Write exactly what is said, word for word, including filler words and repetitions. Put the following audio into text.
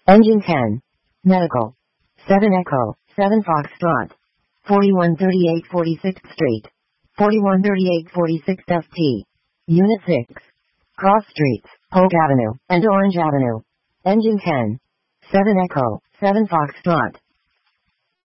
Engine ten. Medical. seven Echo, seven Foxtrot. forty-one thirty-eight forty-sixth Street. forty-one thirty-eight forty-sixth F T. Unit six. Cross Streets, Polk Avenue, and Orange Avenue. Engine ten. seven Echo, seven Foxtrot.